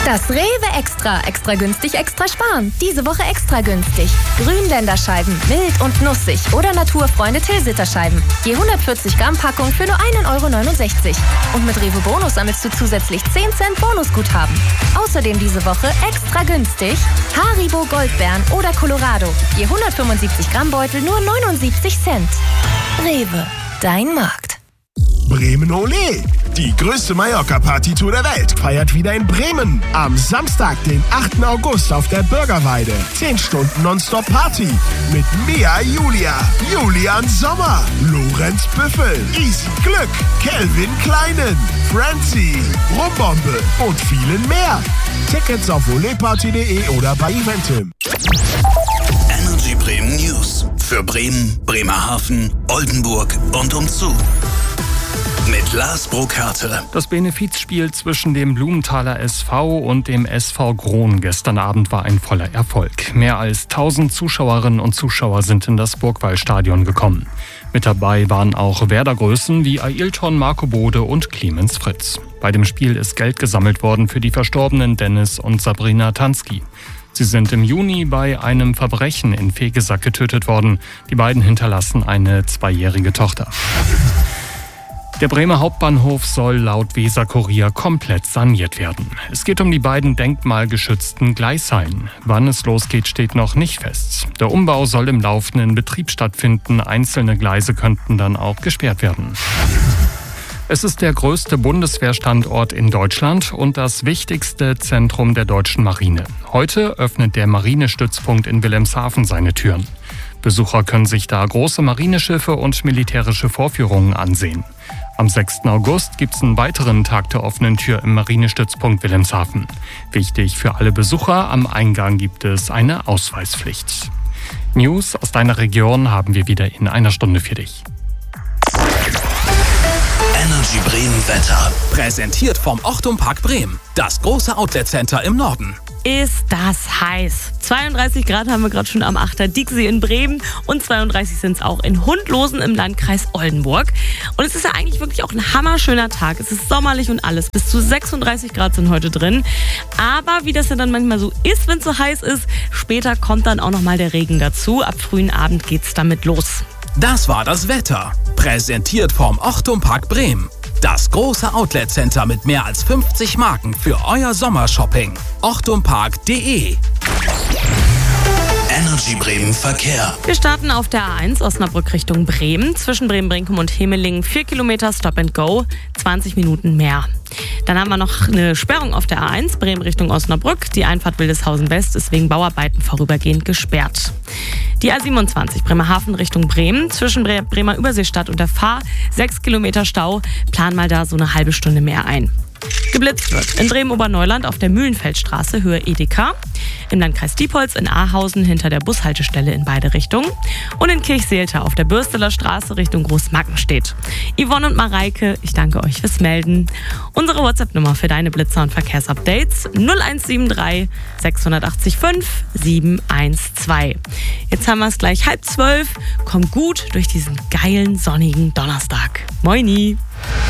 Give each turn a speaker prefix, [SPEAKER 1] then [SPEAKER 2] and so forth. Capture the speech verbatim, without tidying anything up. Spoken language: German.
[SPEAKER 1] Das Rewe Extra. Extra günstig, extra sparen. Diese Woche extra günstig. Grünländerscheiben, mild und nussig oder Naturfreunde Tilsiter-Scheiben. Je hundertvierzig Gramm Packung für nur ein Euro neunundsechzig. Und mit Rewe Bonus sammelst du zusätzlich zehn Cent Bonusguthaben. Außerdem diese Woche extra günstig Haribo Goldbeeren oder Colorado. Je hundertfünfundsiebzig Gramm Beutel nur neunundsiebzig Cent. Rewe, dein Markt.
[SPEAKER 2] Bremen Olé! Die größte Mallorca-Party-Tour der Welt feiert wieder in Bremen. Am Samstag, den achten August auf der Bürgerweide. zehn Stunden Nonstop-Party mit Mia Julia, Julian Sommer, Lorenz Büffel, Easy Glück, Kelvin Kleinen, Francie, Rumbombe und vielen mehr. Tickets auf oleparty punkt de oder bei Eventim.
[SPEAKER 3] Energy Bremen News. Für Bremen, Bremerhaven, Oldenburg und umzu. Mit Lars Burkhardt.
[SPEAKER 4] Das Benefizspiel zwischen dem Blumenthaler S V und dem S V Grohn gestern Abend war ein voller Erfolg. Mehr als tausend Zuschauerinnen und Zuschauer sind in das Burgwallstadion gekommen. Mit dabei waren auch Werder-Größen wie Ailton, Marco Bode und Clemens Fritz. Bei dem Spiel ist Geld gesammelt worden für die verstorbenen Dennis und Sabrina Tansky. Sie sind im Juni bei einem Verbrechen in Vegesack getötet worden. Die beiden hinterlassen eine zweijährige Tochter. Der Bremer Hauptbahnhof soll laut Weser-Kurier komplett saniert werden. Es geht um die beiden denkmalgeschützten Gleishallen. Wann es losgeht, steht noch nicht fest. Der Umbau soll im laufenden Betrieb stattfinden. Einzelne Gleise könnten dann auch gesperrt werden. Es ist der größte Bundeswehrstandort in Deutschland und das wichtigste Zentrum der deutschen Marine. Heute öffnet der Marinestützpunkt in Wilhelmshaven seine Türen. Besucher können sich da große Marineschiffe und militärische Vorführungen ansehen. Am sechsten August gibt es einen weiteren Tag der offenen Tür im Marinestützpunkt Wilhelmshaven. Wichtig für alle Besucher, am Eingang gibt es eine Ausweispflicht. News aus deiner Region haben wir wieder in einer Stunde für dich.
[SPEAKER 3] Energy Bremen Wetter.
[SPEAKER 5] Präsentiert vom Ochtum Park Bremen. Das große Outlet-Center im Norden.
[SPEAKER 6] Ist das heiß. zweiunddreißig Grad haben wir gerade schon am Achter Diexie in Bremen und zweiunddreißig sind es auch in Hundlosen im Landkreis Oldenburg. Und es ist ja eigentlich wirklich auch ein hammerschöner Tag. Es ist sommerlich und alles. Bis zu sechsunddreißig Grad sind heute drin. Aber wie das ja dann manchmal so ist, wenn es so heiß ist, später kommt dann auch nochmal der Regen dazu. Ab frühen Abend geht's damit los.
[SPEAKER 5] Das war das Wetter. Präsentiert vom Ochtum Park Bremen. Das große Outlet-Center mit mehr als fünfzig Marken für euer Sommershopping. ochtum park punkt de.
[SPEAKER 3] Energy Bremen Verkehr.
[SPEAKER 6] Wir starten auf der A eins Osnabrück Richtung Bremen. Zwischen Bremen-Brinkum und Hemelingen vier Kilometer Stop and Go, zwanzig Minuten mehr. Dann haben wir noch eine Sperrung auf der A eins Bremen Richtung Osnabrück. Die Einfahrt Wildeshausen West ist wegen Bauarbeiten vorübergehend gesperrt. Die A siebenundzwanzig Bremerhaven Richtung Bremen. Zwischen Bre- Bremer Überseestadt und der Fahr sechs Kilometer Stau. Plan mal da so eine halbe Stunde mehr ein. Geblitzt wird in Bremen-Oberneuland auf der Mühlenfeldstraße Höhe Edeka, im Landkreis Diepholz in Ahausen hinter der Bushaltestelle in beide Richtungen und in Kirchseelte auf der Bürsteler Straße Richtung Großmackenstedt. Yvonne und Mareike, ich danke euch fürs Melden. Unsere WhatsApp-Nummer für deine Blitzer und Verkehrsupdates null eins sieben drei sechs acht fünf sieben eins zwei. Jetzt haben wir es gleich halb zwölf. Kommt gut durch diesen geilen, sonnigen Donnerstag. Moini!